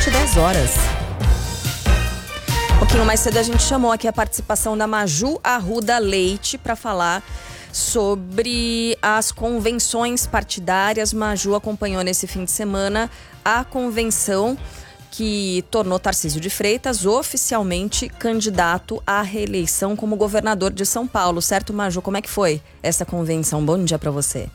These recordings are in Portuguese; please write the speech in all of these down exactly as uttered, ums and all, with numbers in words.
sete e dez horas. Um pouquinho mais cedo a gente chamou aqui a participação da Maju Arruda Leite para falar sobre as convenções partidárias. Maju acompanhou nesse fim de semana a convenção que tornou Tarcísio de Freitas oficialmente candidato à reeleição como governador de São Paulo. Certo, Maju? Como é que foi essa convenção? Bom dia para você.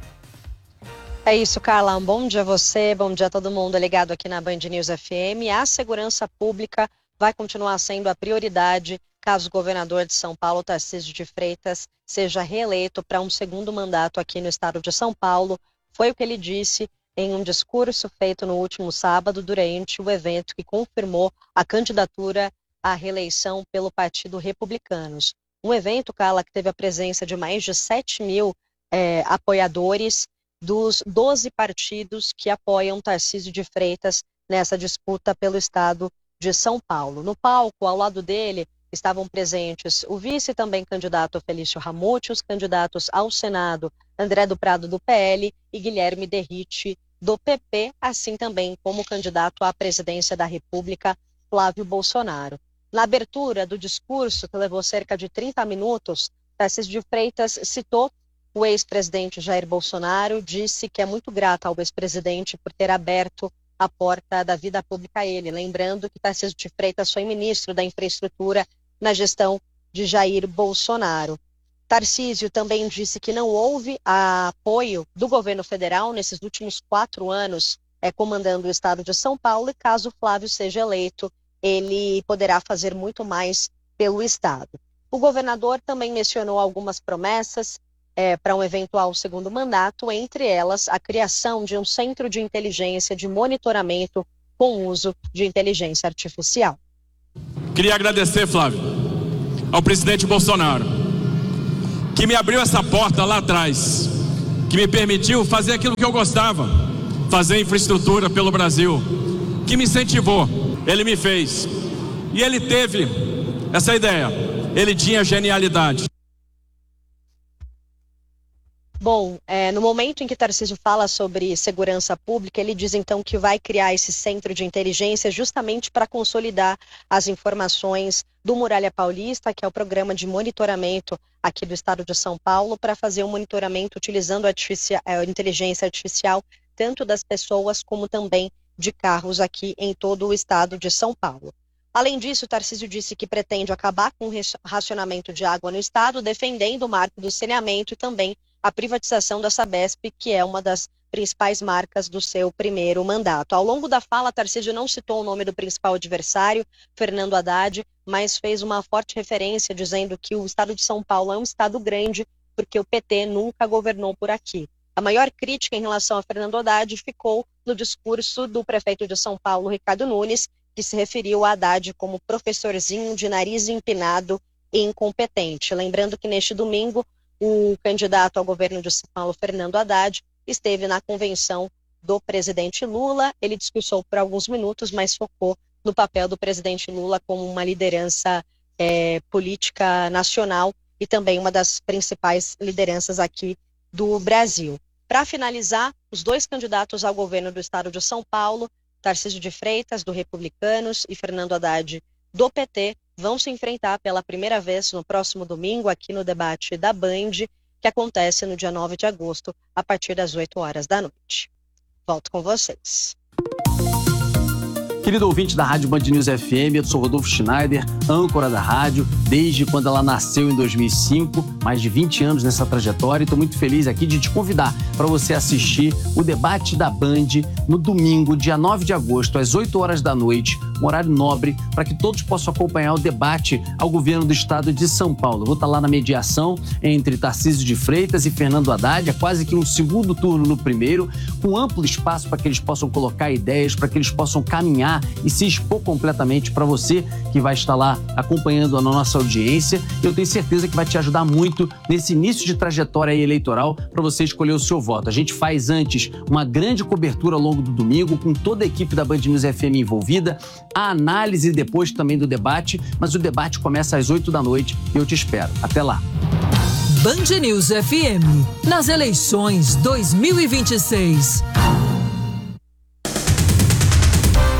É isso, Carla. Um bom dia a você, bom dia a todo mundo ligado aqui na Band News F M. A segurança pública vai continuar sendo a prioridade caso o governador de São Paulo, Tarcísio de Freitas, seja reeleito para um segundo mandato aqui no estado de São Paulo. Foi o que ele disse em um discurso feito no último sábado durante o evento que confirmou a candidatura à reeleição pelo Partido Republicanos. Um evento, Carla, que teve a presença de mais de sete mil é, apoiadores dos doze partidos que apoiam Tarcísio de Freitas nessa disputa pelo estado de São Paulo. No palco, ao lado dele, estavam presentes o vice também candidato Felício Ramute, os candidatos ao Senado André do Prado do P L e Guilherme Derrite do P P, assim também como candidato à presidência da República Flávio Bolsonaro. Na abertura do discurso, que levou cerca de trinta minutos, Tarcísio de Freitas citou o ex-presidente Jair Bolsonaro, disse que é muito grato ao ex-presidente por ter aberto a porta da vida pública a ele. Lembrando que Tarcísio de Freitas foi ministro da Infraestrutura na gestão de Jair Bolsonaro. Tarcísio também disse que não houve apoio do governo federal nesses últimos quatro anos é, comandando o estado de São Paulo e caso Flávio seja eleito, ele poderá fazer muito mais pelo estado. O governador também mencionou algumas promessas É, para um eventual segundo mandato, entre elas a criação de um centro de inteligência de monitoramento com uso de inteligência artificial. Queria agradecer, Flávio, ao presidente Bolsonaro, que me abriu essa porta lá atrás, que me permitiu fazer aquilo que eu gostava, fazer infraestrutura pelo Brasil, que me incentivou, ele me fez. E ele teve essa ideia, ele tinha genialidade. Bom, é, no momento em que Tarcísio fala sobre segurança pública, ele diz então que vai criar esse centro de inteligência justamente para consolidar as informações do Muralha Paulista, que é o programa de monitoramento aqui do estado de São Paulo, para fazer um monitoramento utilizando a, artificia- a inteligência artificial, tanto das pessoas como também de carros aqui em todo o estado de São Paulo. Além disso, Tarcísio disse que pretende acabar com o racionamento de água no estado, defendendo o marco do saneamento e também a privatização da Sabesp, que é uma das principais marcas do seu primeiro mandato. Ao longo da fala, Tarcísio não citou o nome do principal adversário, Fernando Haddad, mas fez uma forte referência dizendo que o estado de São Paulo é um estado grande porque o P T nunca governou por aqui. A maior crítica em relação a Fernando Haddad ficou no discurso do prefeito de São Paulo, Ricardo Nunes, que se referiu a Haddad como professorzinho de nariz empinado e incompetente. Lembrando que neste domingo, o candidato ao governo de São Paulo, Fernando Haddad, esteve na convenção do presidente Lula. Ele discursou por alguns minutos, mas focou no papel do presidente Lula como uma liderança é, política nacional e também uma das principais lideranças aqui do Brasil. Para finalizar, os dois candidatos ao governo do estado de São Paulo, Tarcísio de Freitas, do Republicanos, e Fernando Haddad, do P T, vão se enfrentar pela primeira vez no próximo domingo aqui no debate da Band, que acontece no dia nove de agosto, a partir das oito horas da noite. Volto com vocês. Querido ouvinte da Rádio Band News F M, eu sou Rodolfo Schneider, âncora da rádio, desde quando ela nasceu em dois mil e cinco, mais de vinte anos nessa trajetória, e estou muito feliz aqui de te convidar para você assistir o debate da Band no domingo, dia nove de agosto, às oito horas da noite, um horário nobre, para que todos possam acompanhar o debate ao governo do estado de São Paulo. Eu vou estar lá na mediação entre Tarcísio de Freitas e Fernando Haddad, é quase que um segundo turno no primeiro, com amplo espaço para que eles possam colocar ideias, para que eles possam caminhar e se expor completamente para você que vai estar lá acompanhando a nossa audiência. Eu tenho certeza que vai te ajudar muito nesse início de trajetória eleitoral para você escolher o seu voto. A gente faz antes uma grande cobertura ao longo do domingo com toda a equipe da Band News F M envolvida, a análise depois também do debate, mas o debate começa às oito da noite e eu te espero. Até lá. Band News F M, nas eleições dois mil e vinte e seis.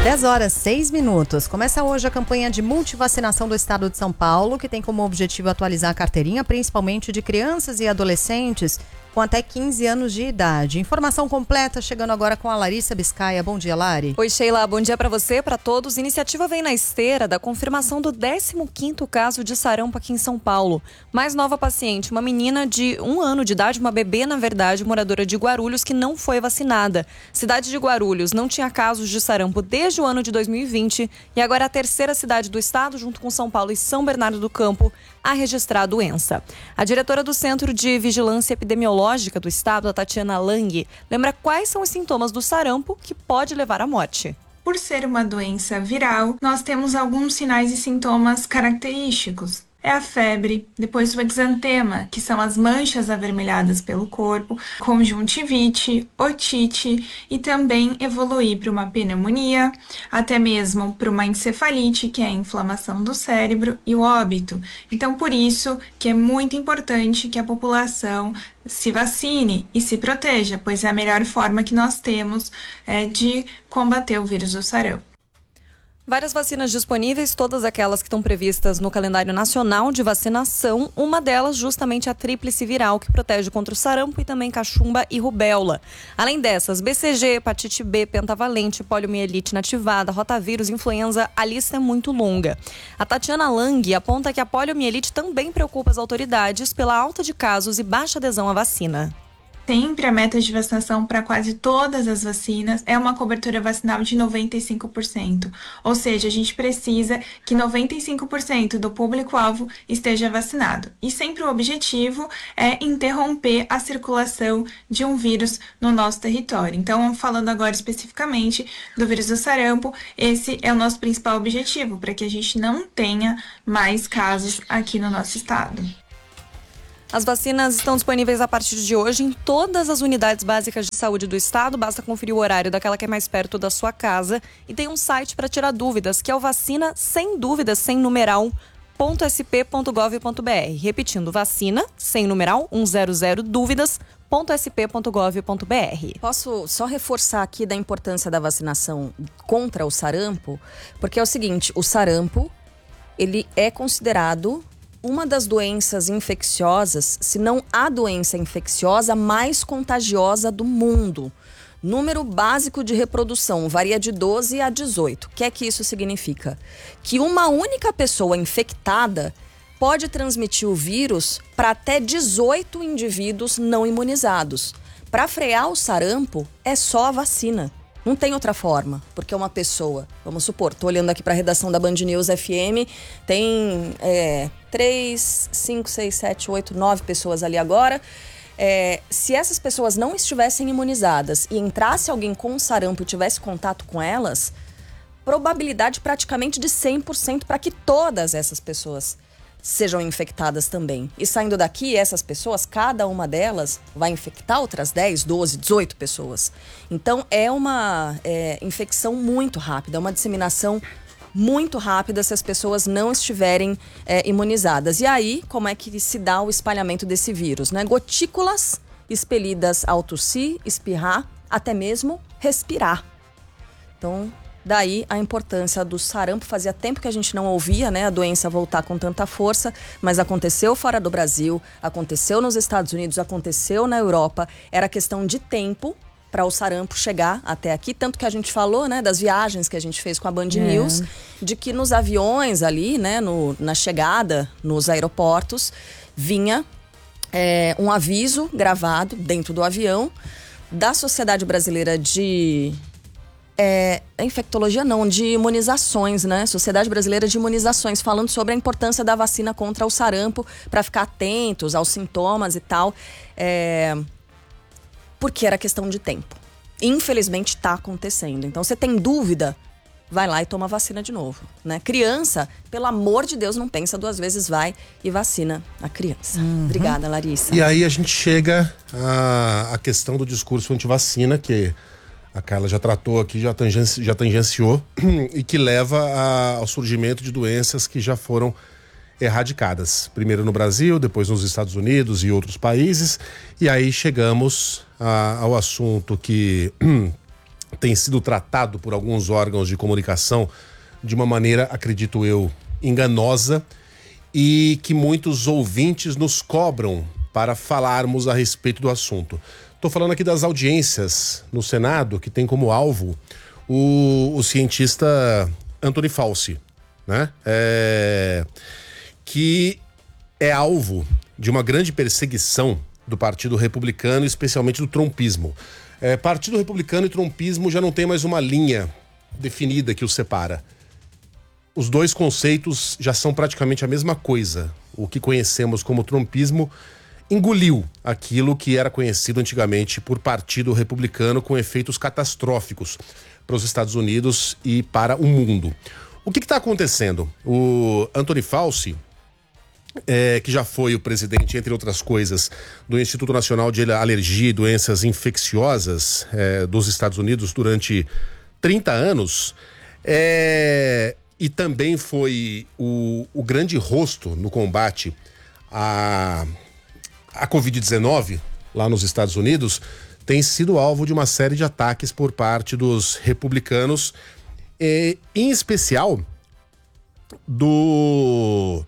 dez horas, seis minutos. Começa hoje a campanha de multivacinação do estado de São Paulo, que tem como objetivo atualizar a carteirinha, principalmente de crianças e adolescentes com até quinze anos de idade. Informação completa chegando agora com a Larissa Biscaia. Bom dia, Lari. Oi, Sheila. Bom dia para você, para todos. A iniciativa vem na esteira da confirmação do décimo quinto caso de sarampo aqui em São Paulo. Mais nova paciente, uma menina de um ano de idade, uma bebê, na verdade, moradora de Guarulhos, que não foi vacinada. Cidade de Guarulhos não tinha casos de sarampo desde o ano de dois mil e vinte e agora é a terceira cidade do estado, junto com São Paulo e São Bernardo do Campo, a registrar a doença. A diretora do Centro de Vigilância Epidemiológica do estado, a Tatiana Lang, lembra quais são os sintomas do sarampo que pode levar à morte. Por ser uma doença viral, nós temos alguns sinais e sintomas característicos. É a febre, depois o exantema, que são as manchas avermelhadas pelo corpo, conjuntivite, otite e também evoluir para uma pneumonia, até mesmo para uma encefalite, que é a inflamação do cérebro, e o óbito. Então, por isso que é muito importante que a população se vacine e se proteja, pois é a melhor forma que nós temos é, de combater o vírus do sarampo. Várias vacinas disponíveis, todas aquelas que estão previstas no calendário nacional de vacinação. Uma delas, justamente a tríplice viral, que protege contra o sarampo e também cachumba e rubéola. Além dessas, B C G, hepatite B, pentavalente, poliomielite inativada, rotavírus, influenza, a lista é muito longa. A Tatiana Lang aponta que a poliomielite também preocupa as autoridades pela alta de casos e baixa adesão à vacina. Sempre a meta de vacinação para quase todas as vacinas é uma cobertura vacinal de noventa e cinco por cento. Ou seja, a gente precisa que noventa e cinco por cento do público-alvo esteja vacinado. E sempre o objetivo é interromper a circulação de um vírus no nosso território. Então, falando agora especificamente do vírus do sarampo, esse é o nosso principal objetivo, para que a gente não tenha mais casos aqui no nosso estado. As vacinas estão disponíveis a partir de hoje em todas as unidades básicas de saúde do estado. Basta conferir o horário daquela que é mais perto da sua casa. E tem um site para tirar dúvidas, que é o vacina sem dúvidas, sem numeral, ponto s p ponto gov ponto b r. Repetindo, vacina sem numeral, cem dúvidas, ponto s p ponto gov ponto b r. Posso só reforçar aqui da importância da vacinação contra o sarampo? Porque é o seguinte, o sarampo, ele é considerado uma das doenças infecciosas, se não a doença infecciosa mais contagiosa do mundo. Número básico de reprodução varia de doze a dezoito. O que é que isso significa? Que uma única pessoa infectada pode transmitir o vírus para até dezoito indivíduos não imunizados. Para frear o sarampo, é só a vacina. Não tem outra forma, porque uma pessoa, vamos supor, estou olhando aqui para a redação da Band News F M, tem é, três, cinco, seis, sete, oito, nove pessoas ali agora. É, se essas pessoas não estivessem imunizadas e entrasse alguém com sarampo e tivesse contato com elas, probabilidade praticamente de cem por cento para que todas essas pessoas sejam infectadas também. E saindo daqui, essas pessoas, cada uma delas vai infectar outras dez, doze, dezoito pessoas. Então é uma é, infecção muito rápida, uma disseminação muito rápida se as pessoas não estiverem é, imunizadas. E aí, como é que se dá o espalhamento desse vírus, né? Gotículas expelidas ao tossir, espirrar, até mesmo respirar. Então, daí a importância do sarampo. Fazia tempo que a gente não ouvia, né, a doença voltar com tanta força, mas aconteceu fora do Brasil, aconteceu nos Estados Unidos, aconteceu na Europa. Era questão de tempo para o sarampo chegar até aqui, tanto que a gente falou, né, das viagens que a gente fez com a Band é. News, de que nos aviões ali, né, no, na chegada, nos aeroportos, vinha é, um aviso gravado dentro do avião da Sociedade Brasileira de... É, infectologia não, de imunizações, né? Sociedade Brasileira de Imunizações, falando sobre a importância da vacina contra o sarampo, para ficar atentos aos sintomas e tal, é, porque era questão de tempo. Infelizmente está acontecendo. Então, você tem dúvida, vai lá e toma vacina de novo, né? Criança, pelo amor de Deus, não pensa duas vezes, vai e vacina a criança. Uhum. Obrigada, Larissa. E aí a gente chega à, à questão do discurso antivacina, que a Carla já tratou aqui, já, tangenci, já tangenciou, e que leva a, ao surgimento de doenças que já foram erradicadas. Primeiro no Brasil, depois nos Estados Unidos e outros países. E aí chegamos a, ao assunto que tem sido tratado por alguns órgãos de comunicação de uma maneira, acredito eu, enganosa, e que muitos ouvintes nos cobram para falarmos a respeito do assunto. Estou falando aqui das audiências no Senado, que tem como alvo o, o cientista Anthony Fauci, né? É, que é alvo de uma grande perseguição do Partido Republicano, especialmente do trumpismo. É, Partido Republicano e trumpismo já não tem mais uma linha definida que os separa. Os dois conceitos já são praticamente a mesma coisa. O que conhecemos como trumpismo engoliu aquilo que era conhecido antigamente por Partido Republicano, com efeitos catastróficos para os Estados Unidos e para o mundo. O que está acontecendo? O Anthony Fauci, é, que já foi o presidente, entre outras coisas, do Instituto Nacional de Alergia e Doenças Infecciosas é, dos Estados Unidos durante trinta anos, é... e também foi o, o grande rosto no combate à, à covid dezenove lá nos Estados Unidos, tem sido alvo de uma série de ataques por parte dos republicanos, e, em especial do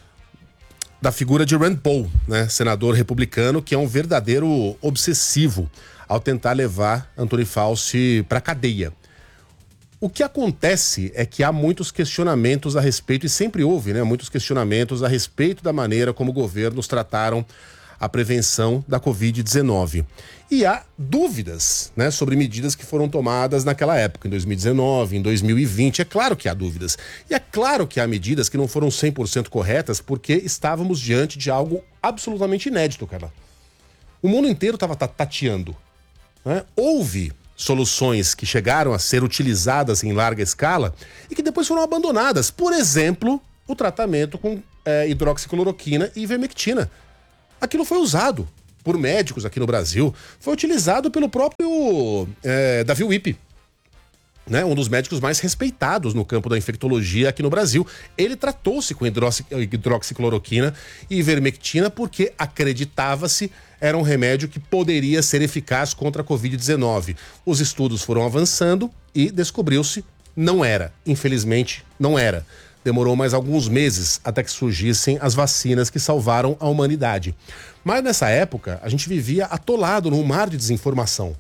da figura de Rand Paul, né, senador republicano, que é um verdadeiro obsessivo ao tentar levar Anthony Fauci para a cadeia. O que acontece é que há muitos questionamentos a respeito, e sempre houve, né, muitos questionamentos a respeito da maneira como governos trataram a prevenção da covid dezenove. E há dúvidas, né, sobre medidas que foram tomadas naquela época, em dois mil e dezenove, em dois mil e vinte. É claro que há dúvidas. E é claro que há medidas que não foram cem por cento corretas, porque estávamos diante de algo absolutamente inédito, Carla. O mundo inteiro estava tateando, né? Houve soluções que chegaram a ser utilizadas em larga escala e que depois foram abandonadas. Por exemplo, o tratamento com é, hidroxicloroquina e ivermectina. Aquilo foi usado por médicos aqui no Brasil, foi utilizado pelo próprio é, Davi Wippe, né? Um dos médicos mais respeitados no campo da infectologia aqui no Brasil. Ele tratou-se com hidroxicloroquina e ivermectina porque acreditava-se era um remédio que poderia ser eficaz contra a covid dezenove. Os estudos foram avançando e descobriu-se não era. Infelizmente, não era. Demorou mais alguns meses até que surgissem as vacinas que salvaram a humanidade. Mas nessa época, a gente vivia atolado num mar de desinformação,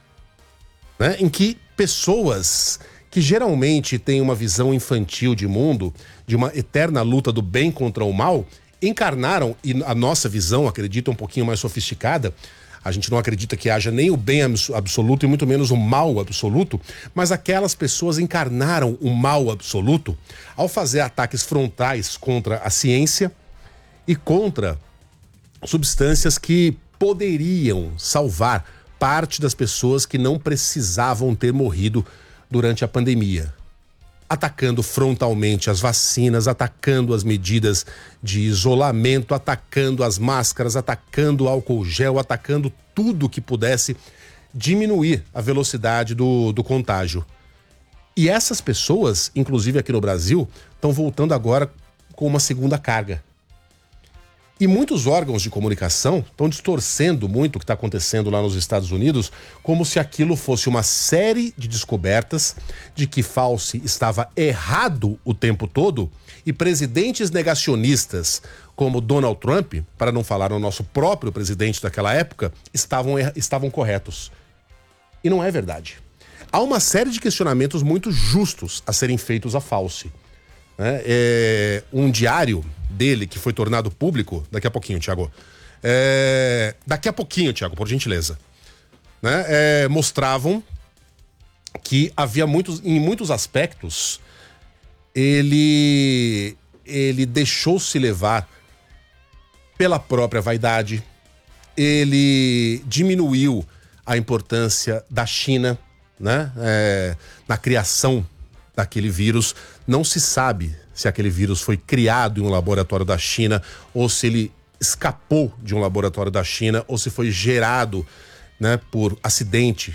né? Em que pessoas que geralmente têm uma visão infantil de mundo, de uma eterna luta do bem contra o mal, encarnaram, e a nossa visão, acredita, um pouquinho mais sofisticada. A gente não acredita que haja nem o bem absoluto e muito menos o mal absoluto, mas aquelas pessoas encarnaram o mal absoluto ao fazer ataques frontais contra a ciência e contra substâncias que poderiam salvar parte das pessoas que não precisavam ter morrido durante a pandemia. Atacando frontalmente as vacinas, atacando as medidas de isolamento, atacando as máscaras, atacando o álcool gel, atacando tudo que pudesse diminuir a velocidade do, do contágio. E essas pessoas, inclusive aqui no Brasil, estão voltando agora com uma segunda carga. E muitos órgãos de comunicação estão distorcendo muito o que está acontecendo lá nos Estados Unidos, como se aquilo fosse uma série de descobertas de que Fauci estava errado o tempo todo e presidentes negacionistas como Donald Trump, para não falar o nosso próprio presidente daquela época, estavam, estavam corretos. E não é verdade. Há uma série de questionamentos muito justos a serem feitos a Fauci. É, é, um diário dele que foi tornado público, daqui a pouquinho, Tiago, é, daqui a pouquinho, Tiago, por gentileza, né, é, mostravam que havia muitos, em muitos aspectos, ele, ele deixou-se levar pela própria vaidade, ele diminuiu a importância da China, né, é, na criação daquele vírus. Não se sabe se aquele vírus foi criado em um laboratório da China ou se ele escapou de um laboratório da China ou se foi gerado, né, por acidente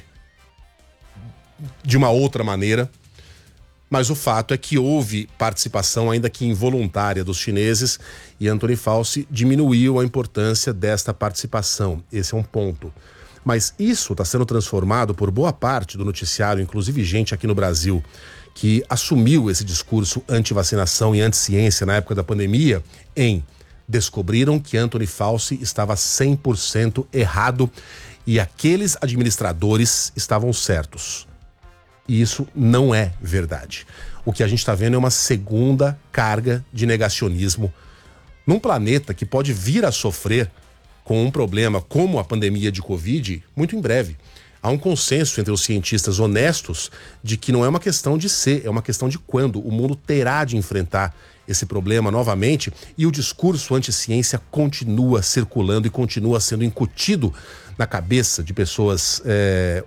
de uma outra maneira. Mas o fato é que houve participação, ainda que involuntária, dos chineses, e Anthony Fauci diminuiu a importância desta participação. Esse é um ponto. Mas isso está sendo transformado por boa parte do noticiário, inclusive gente aqui no Brasil, que assumiu esse discurso anti-vacinação e anti-ciência na época da pandemia, em descobriram que Anthony Fauci estava cem por cento errado e aqueles administradores estavam certos. E isso não é verdade. O que a gente está vendo é uma segunda carga de negacionismo num planeta que pode vir a sofrer com um problema como a pandemia de Covid muito em breve. Há um consenso entre os cientistas honestos de que não é uma questão de ser, é uma questão de quando. O mundo terá de enfrentar esse problema novamente e o discurso anti-ciência continua circulando e continua sendo incutido na cabeça de pessoas é,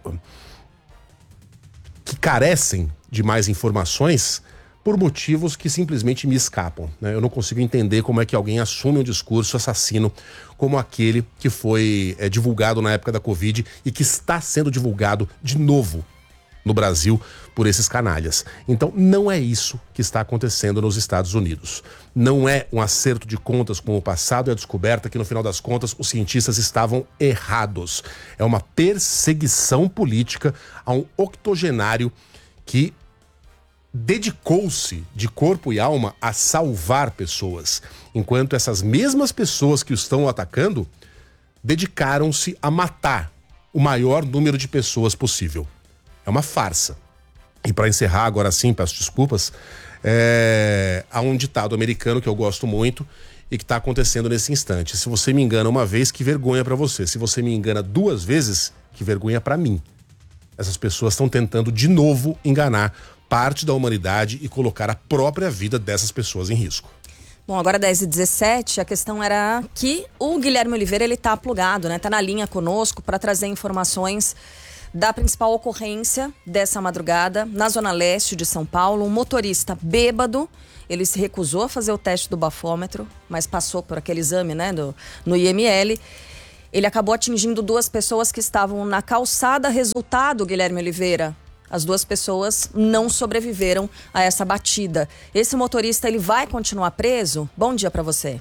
que carecem de mais informações por motivos que simplesmente me escapam, né? Eu não consigo entender como é que alguém assume um discurso assassino como aquele que foi é, divulgado na época da Covid e que está sendo divulgado de novo no Brasil por esses canalhas. Então não é isso que está acontecendo nos Estados Unidos. Não é um acerto de contas com o passado e a descoberta que no final das contas os cientistas estavam errados. É uma perseguição política a um octogenário que dedicou-se de corpo e alma a salvar pessoas, enquanto essas mesmas pessoas que o estão atacando dedicaram-se a matar o maior número de pessoas possível. É uma farsa. E para encerrar, agora sim, peço desculpas, é... há um ditado americano que eu gosto muito e que está acontecendo nesse instante. Se você me engana uma vez, que vergonha para você. Se você me engana duas vezes, que vergonha para mim. Essas pessoas estão tentando de novo enganar parte da humanidade e colocar a própria vida dessas pessoas em risco. Bom, agora dez e dezessete, a questão era que o Guilherme Oliveira, ele tá plugado, né? Tá na linha conosco para trazer informações da principal ocorrência dessa madrugada na Zona Leste de São Paulo. Um motorista bêbado, ele se recusou a fazer o teste do bafômetro, mas passou por aquele exame, né, do, no I M L. Ele acabou atingindo duas pessoas que estavam na calçada. Resultado, Guilherme Oliveira, as duas pessoas não sobreviveram a essa batida. Esse motorista, ele vai continuar preso? Bom dia para você.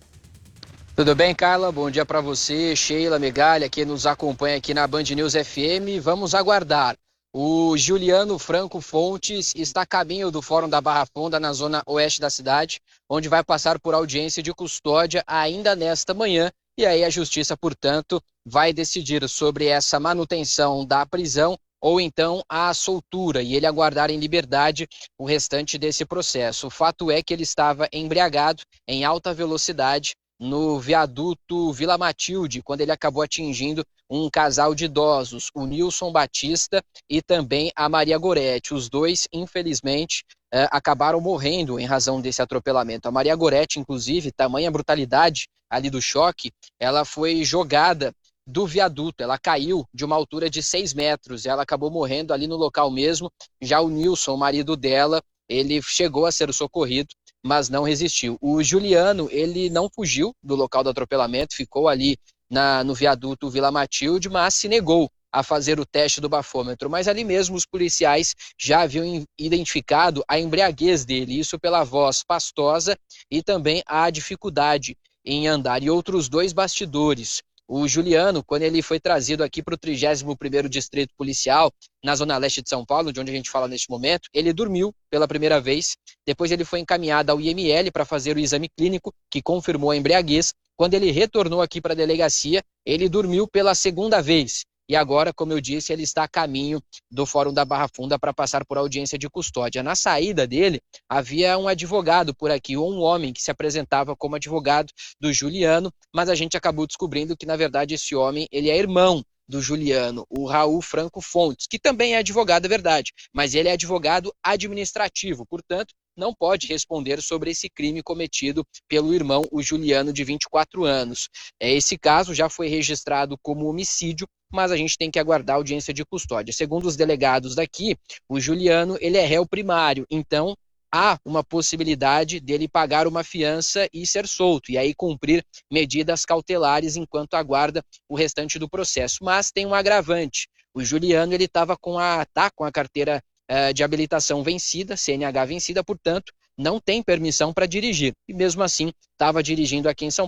Tudo bem, Carla? Bom dia para você, Sheila, Megalha, que nos acompanha aqui na Band News F M. Vamos aguardar. O Juliano Franco Fontes está a caminho do Fórum da Barra Funda, na zona oeste da cidade, onde vai passar por audiência de custódia ainda nesta manhã. E aí a justiça, portanto, vai decidir sobre essa manutenção da prisão ou então a soltura, e ele aguardar em liberdade o restante desse processo. O fato é que ele estava embriagado em alta velocidade no viaduto Vila Matilde, quando ele acabou atingindo um casal de idosos, o Nilson Batista e também a Maria Goretti. Os dois, infelizmente, eh, acabaram morrendo em razão desse atropelamento. A Maria Goretti, inclusive, tamanha brutalidade ali do choque, ela foi jogada do viaduto, ela caiu de uma altura de seis metros e ela acabou morrendo ali no local mesmo. Já o Nilson, o marido dela, ele chegou a ser socorrido, mas não resistiu. O Juliano, ele não fugiu do local do atropelamento, ficou ali na, no viaduto Vila Matilde, mas se negou a fazer o teste do bafômetro. Mas ali mesmo os policiais já haviam identificado a embriaguez dele, isso pela voz pastosa e também a dificuldade em andar. E outros dois bastidores. O Juliano, quando ele foi trazido aqui para o trigésimo primeiro Distrito Policial, na Zona Leste de São Paulo, de onde a gente fala neste momento, ele dormiu pela primeira vez, depois ele foi encaminhado ao I M L para fazer o exame clínico, que confirmou a embriaguez. Quando ele retornou aqui para a delegacia, ele dormiu pela segunda vez. E agora, como eu disse, ele está a caminho do Fórum da Barra Funda para passar por audiência de custódia. Na saída dele, havia um advogado por aqui, ou um homem que se apresentava como advogado do Juliano, mas a gente acabou descobrindo que, na verdade, esse homem, ele é irmão do Juliano, o Raul Franco Fontes, que também é advogado, é verdade, mas ele é advogado administrativo, portanto, não pode responder sobre esse crime cometido pelo irmão, o Juliano, de vinte e quatro anos. Esse caso já foi registrado como homicídio, mas a gente tem que aguardar a audiência de custódia. Segundo os delegados daqui, o Juliano, ele é réu primário, então há uma possibilidade dele pagar uma fiança e ser solto, e aí cumprir medidas cautelares enquanto aguarda o restante do processo. Mas tem um agravante, o Juliano, ele estava com a, tá com a carteira uh, de habilitação vencida, C N H vencida, portanto, não tem permissão para dirigir, e mesmo assim estava dirigindo aqui em São Paulo,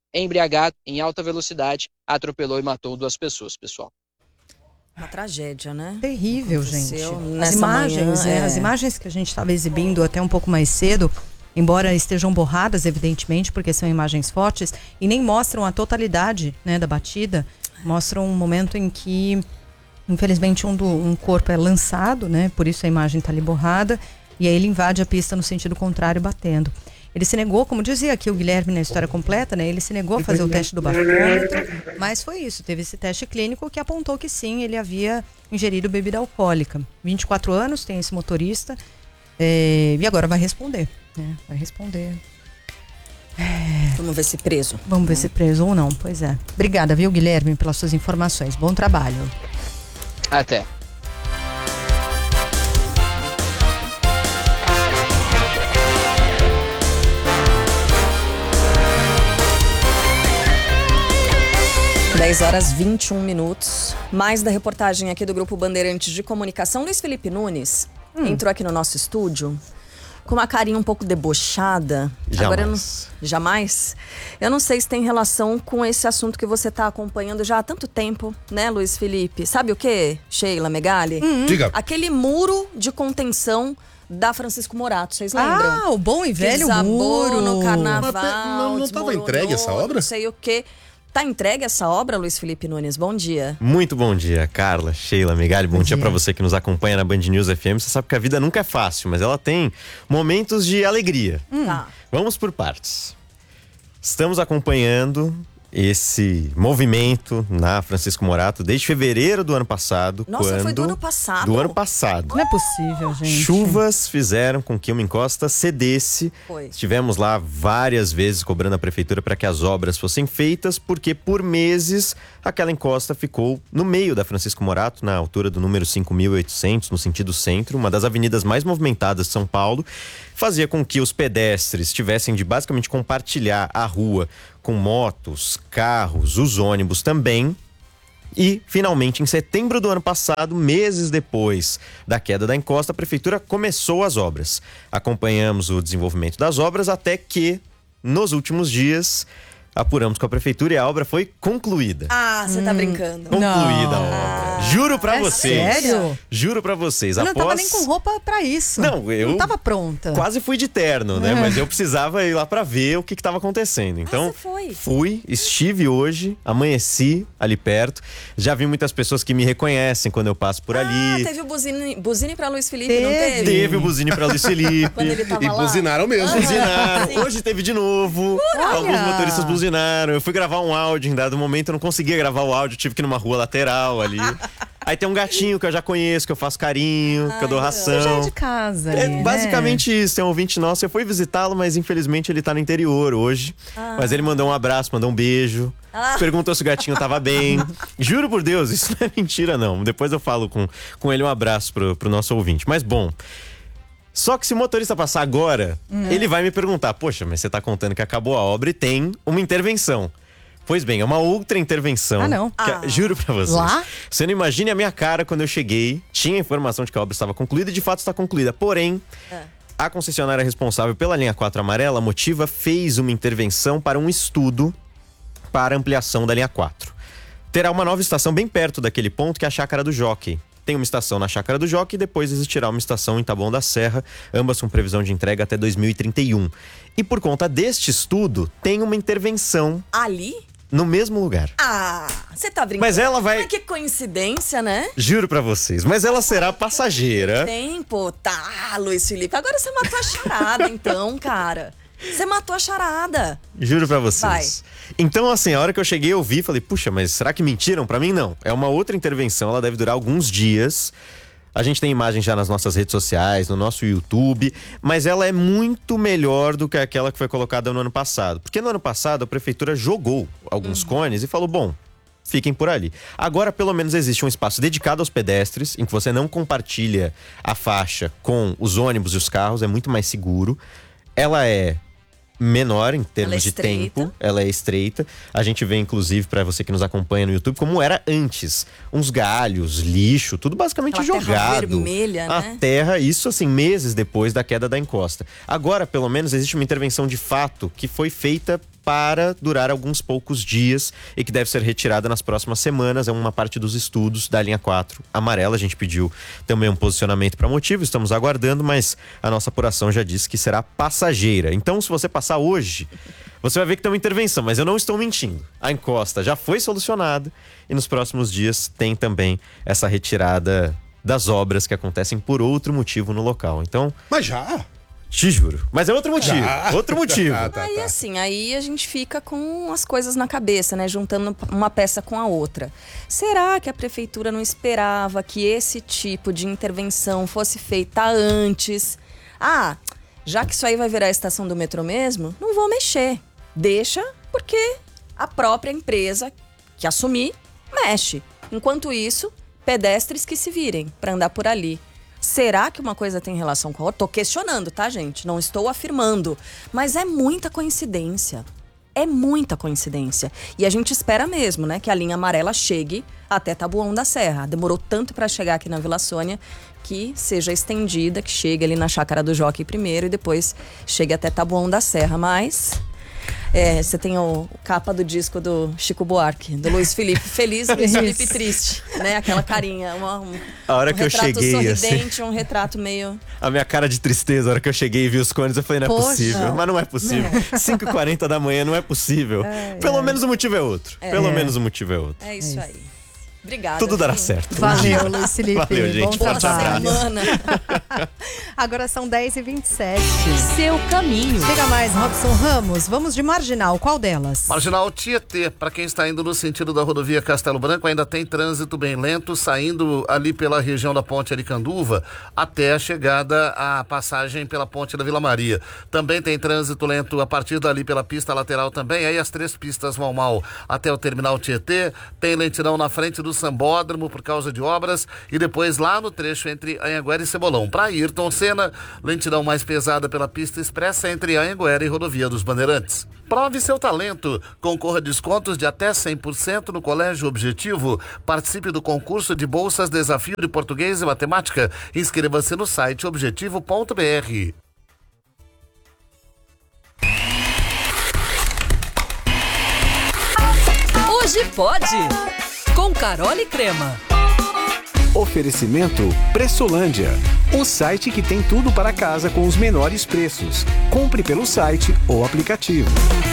embriagado, em alta velocidade, atropelou e matou duas pessoas, pessoal. Uma tragédia, né? Terrível, gente. As Nessa imagens, manhã, é, é. as imagens que a gente estava exibindo até um pouco mais cedo, embora estejam borradas, evidentemente, porque são imagens fortes, e nem mostram a totalidade, né, da batida, mostram um momento em que, infelizmente, um, do, um corpo é lançado, né, por isso a imagem está ali borrada, e aí ele invade a pista no sentido contrário, batendo. Ele se negou, como dizia aqui o Guilherme na história completa, né? Ele se negou a fazer o teste do bafômetro, mas foi isso. Teve esse teste clínico que apontou que sim, ele havia ingerido bebida alcoólica. vinte e quatro anos, tem esse motorista, é, e agora vai responder, né? Vai responder. É... Vamos ver se preso. Vamos ver se preso ou não, pois é. Obrigada, viu, Guilherme, pelas suas informações. Bom trabalho. Até. dez horas e vinte e um minutos. Mais da reportagem aqui do Grupo Bandeirantes de Comunicação. Luiz Felipe Nunes hum. entrou aqui no nosso estúdio com uma carinha um pouco debochada. Jamais. Agora eu não, jamais? Eu não sei se tem relação com esse assunto que você está acompanhando já há tanto tempo, né, Luiz Felipe? Sabe o quê, Sheila Megali? Hum. Diga. Aquele muro de contenção da Francisco Morato, vocês lembram? Ah, o bom e velho que muro. no carnaval. Mas não estava entregue essa obra? Não sei o quê. Tá entregue essa obra, Luiz Felipe Nunes? Bom dia. Muito bom dia, Carla, Sheila, Megali. Bom, bom dia, dia para você que nos acompanha na Band News F M. Você sabe que a vida nunca é fácil, mas ela tem momentos de alegria. Hum. Tá. Vamos por partes. Estamos acompanhando esse movimento na Francisco Morato desde fevereiro do ano passado. Nossa, quando... foi do ano passado? Do ano passado. Não é possível, gente. Chuvas fizeram com que uma encosta cedesse. Foi. Estivemos lá várias vezes cobrando a prefeitura para que as obras fossem feitas, porque por meses aquela encosta ficou no meio da Francisco Morato, na altura do número cinco mil e oitocentos, no sentido centro, uma das avenidas mais movimentadas de São Paulo. Fazia com que os pedestres tivessem de basicamente compartilhar a rua com motos, carros, os ônibus também. E, finalmente, em setembro do ano passado, meses depois da queda da encosta, a prefeitura começou as obras. Acompanhamos o desenvolvimento das obras até que, nos últimos dias, apuramos com a prefeitura e a obra foi concluída. Ah, você hum. tá brincando. Concluída não. a obra. Juro pra é vocês. Sério? Juro pra vocês. Eu não Após... tava nem com roupa pra isso. Não, eu... Não tava pronta. Quase fui de terno, né? É. Mas eu precisava ir lá pra ver o que que tava acontecendo. Então, ah, você foi? Fui, estive hoje, amanheci ali perto. Já vi muitas pessoas que me reconhecem quando eu passo por ah, ali. Ah, teve o buzine, buzine pra Luiz Felipe, teve. não teve? Teve o buzine pra Luiz Felipe. Quando ele tava e lá. buzinaram mesmo. Ah, Buzinaram. sim. Hoje teve de novo. Olha. Alguns motoristas buzinaram. Eu fui gravar um áudio, em dado momento eu não conseguia gravar o áudio, tive que ir numa rua lateral ali. Aí tem um gatinho que eu já conheço, que eu faço carinho, Ai, que eu dou ração. Você já é de casa. É ali, basicamente né? isso, tem um ouvinte nosso. Eu fui visitá-lo, mas infelizmente ele tá no interior hoje. Ah. Mas ele mandou um abraço, mandou um beijo. Ah. Perguntou se o gatinho tava bem. Juro por Deus, isso não é mentira, não. Depois eu falo com, com ele um abraço pro, pro nosso ouvinte. Mas bom. Só que se o motorista passar agora, hum. ele vai me perguntar: poxa, mas você tá contando que acabou a obra e tem uma intervenção. Pois bem, é uma outra intervenção. Ah, não. Que, Ah. Juro pra vocês. Lá? Você não imagine a minha cara quando eu cheguei. Tinha informação de que a obra estava concluída e de fato está concluída. Porém, É. a concessionária responsável pela linha quatro amarela, a Motiva, fez uma intervenção para um estudo para ampliação da linha quatro. Terá uma nova estação bem perto daquele ponto, que é a Chácara do Jockey. Tem uma estação na Chácara do Jockey e depois existirá uma estação em Taboão da Serra, ambas com previsão de entrega até dois mil e trinta e um. E por conta deste estudo, tem uma intervenção Ali? no mesmo lugar. Ah, você tá brincando. Mas ela vai... Mas que coincidência, né? Juro pra vocês, mas ela será passageira. Tempo, tá, Luiz Felipe. Agora você matou a charada, então, cara. Você matou a charada. Juro pra vocês. Vai. Então, assim, a hora que eu cheguei, eu vi e falei, puxa, mas será que mentiram pra mim? Não. É uma outra intervenção, ela deve durar alguns dias. A gente tem imagens já nas nossas redes sociais, no nosso YouTube, mas ela é muito melhor do que aquela que foi colocada no ano passado. Porque no ano passado a prefeitura jogou alguns uhum. cones e falou, bom, fiquem por ali. Agora, pelo menos, existe um espaço dedicado aos pedestres, em que você não compartilha a faixa com os ônibus e os carros, é muito mais seguro. Ela é menor em termos é de tempo, ela é estreita. A gente vê, inclusive, para você que nos acompanha no YouTube, como era antes. Uns galhos, lixo, tudo basicamente aquela jogado. Terra vermelha, a né? terra, isso assim, meses depois da queda da encosta. Agora, pelo menos, existe uma intervenção de fato que foi feita para durar alguns poucos dias e que deve ser retirada nas próximas semanas. É uma parte dos estudos da linha quatro amarela. A gente pediu também um posicionamento para motivo, estamos aguardando, mas a nossa apuração já disse que será passageira. Então, se você passar hoje, você vai ver que tem uma intervenção, mas eu não estou mentindo. A encosta já foi solucionada e nos próximos dias tem também essa retirada das obras que acontecem por outro motivo no local. Então, mas já... Te juro. Mas é outro motivo. Ah, outro motivo. Tá, tá, aí tá. assim, aí a gente fica com as coisas na cabeça, né? Juntando uma peça com a outra. Será que a prefeitura não esperava que esse tipo de intervenção fosse feita antes? Ah, já que isso aí vai virar a estação do metrô mesmo, não vou mexer. Deixa, porque a própria empresa que assumir, mexe. Enquanto isso, pedestres que se virem para andar por ali. Será que uma coisa tem relação com a outra? Tô questionando, tá, gente? Não estou afirmando. Mas é muita coincidência. É muita coincidência. E a gente espera mesmo, né? Que a linha amarela chegue até Taboão da Serra. Demorou tanto para chegar aqui na Vila Sônia que seja estendida, que chegue ali na Chácara do Jockey primeiro e depois chegue até Taboão da Serra. Mas... É, você tem o capa do disco do Chico Buarque, do Luiz Felipe feliz, Luiz Felipe triste, né? Aquela carinha, uma, um, a hora um que eu cheguei, sorridente, assim, um retrato meio... A minha cara de tristeza, a hora que eu cheguei e vi os cones, eu falei, não é Poxa. possível, mas não é possível. cinco e quarenta da manhã não é possível. É, Pelo é. menos o motivo é outro. É. Pelo menos o motivo é outro. É isso, é isso. aí. Obrigada. Tudo dará viu? certo. Valeu, Luiz Felipe. Valeu, gente. Bom Forte abraço. Agora são dez e vinte e sete. Seu caminho. Chega mais, Robson Ramos. Vamos de Marginal. Qual delas? Marginal Tietê. Para quem está indo no sentido da rodovia Castelo Branco, ainda tem trânsito bem lento, saindo ali pela região da Ponte Aricanduva até a chegada à passagem pela Ponte da Vila Maria. Também tem trânsito lento a partir dali pela pista lateral também. Aí as três pistas vão mal até o terminal Tietê. Tem lentidão na frente do Sambódromo por causa de obras e depois lá no trecho entre Anhanguera e Cebolão. Para Ayrton Senna, lentidão mais pesada pela pista expressa entre Anhanguera e Rodovia dos Bandeirantes. Prove seu talento. Concorra a descontos de até cem por cento no Colégio Objetivo. Participe do concurso de bolsas Desafio de Português e Matemática. Inscreva-se no site objetivo ponto b r. Hoje pode! Com Carol e Crema. Oferecimento Pressolândia, o site que tem tudo para casa com os menores preços. Compre pelo site ou aplicativo.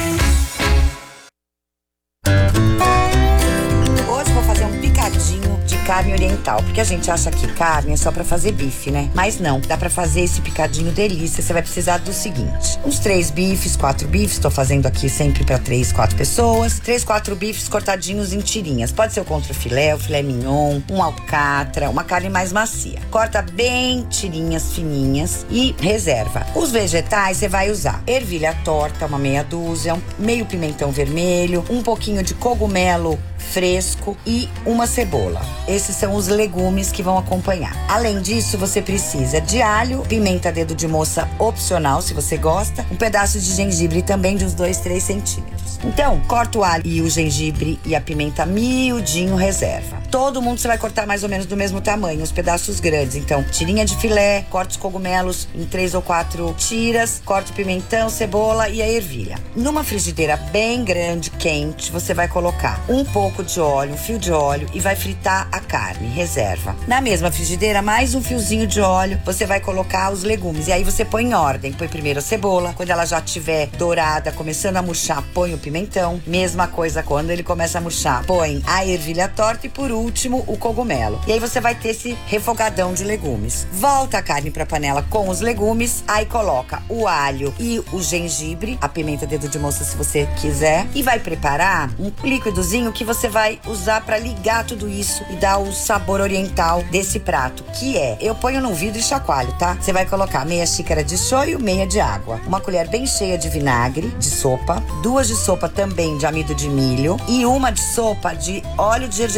Hoje vou fazer um picadinho de carne oriental, porque a gente acha que carne é só pra fazer bife, né? Mas não, dá pra fazer esse picadinho delícia. Você vai precisar do seguinte: uns três bifes, quatro bifes, tô fazendo aqui sempre pra três, quatro pessoas. Três, quatro bifes cortadinhos em tirinhas. Pode ser o contrafilé, o filé mignon, um alcatra, uma carne mais macia. Corta bem tirinhas fininhas e reserva. Os vegetais você vai usar ervilha torta, uma meia dúzia, um meio pimentão vermelho, um pouquinho de cogumelo fresco e uma cebola. Esses são os legumes que vão acompanhar. Além disso, você precisa de alho, pimenta dedo de moça opcional, se você gosta, um pedaço de gengibre também de uns dois, três centímetros. Então, corta o alho e o gengibre e a pimenta miudinho, reserva. Todo mundo você vai cortar mais ou menos do mesmo tamanho, os pedaços grandes. Então, tirinha de filé, corta os cogumelos em três ou quatro tiras, corta o pimentão, cebola e a ervilha. Numa frigideira bem grande, quente, você vai colocar um pouco de óleo, um fio de óleo e vai fritar a carne, reserva. Na mesma frigideira, mais um fiozinho de óleo, você vai colocar os legumes. E aí você põe em ordem, põe primeiro a cebola, quando ela já estiver dourada, começando a murchar, põe o pimentão. Mesma coisa quando ele começa a murchar, põe a ervilha torta e por último o cogumelo. E aí você vai ter esse refogadão de legumes. Volta a carne pra panela com os legumes, aí coloca o alho e o gengibre, a pimenta dedo de moça se você quiser, e vai preparar um líquidozinho que você vai usar pra ligar tudo isso e dar o sabor oriental desse prato, que é, eu ponho num vidro e chacoalho, tá? Você vai colocar meia xícara de shoyu, meia de água, uma colher bem cheia de vinagre de sopa, duas de sopa também de amido de milho e uma de sopa de óleo de gergelim torrado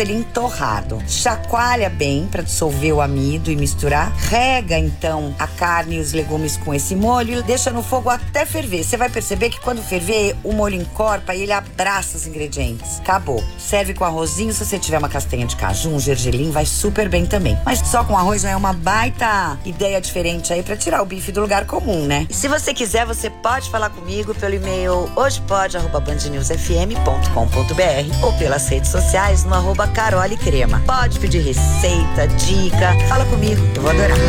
torrado. Chacoalha bem para dissolver o amido e misturar. Rega então a carne e os legumes com esse molho e deixa no fogo até ferver. Você vai perceber que quando ferver, o molho encorpa e ele abraça os ingredientes. Acabou. Serve com arrozinho, se você tiver uma castanha de caju, um gergelim, vai super bem também. Mas só com arroz já é uma baita ideia diferente aí para tirar o bife do lugar comum, né? E se você quiser, você pode falar comigo pelo e-mail hojepode arroba band news f m ponto com ponto b r ou pelas redes sociais no arroba Carole Crema. Pode pedir receita, dica, fala comigo, eu vou adorar.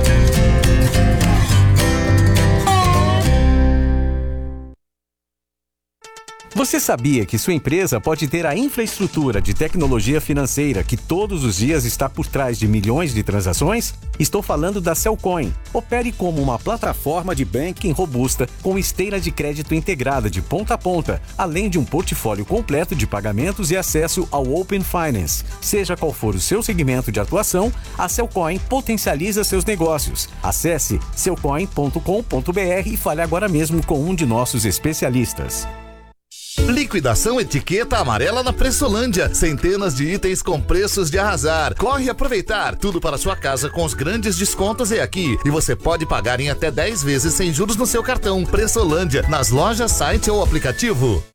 Você sabia que sua empresa pode ter a infraestrutura de tecnologia financeira que todos os dias está por trás de milhões de transações? Estou falando da Cellcoin. Opere como uma plataforma de banking robusta com esteira de crédito integrada de ponta a ponta, além de um portfólio completo de pagamentos e acesso ao Open Finance. Seja qual for o seu segmento de atuação, a Cellcoin potencializa seus negócios. Acesse cellcoin ponto com ponto b r e fale agora mesmo com um de nossos especialistas. Liquidação etiqueta amarela na Pressolândia. Centenas de itens com preços de arrasar. Corre aproveitar. Tudo para sua casa com os grandes descontos é aqui. E você pode pagar em até dez vezes sem juros no seu cartão. Pressolândia, nas lojas, site ou aplicativo.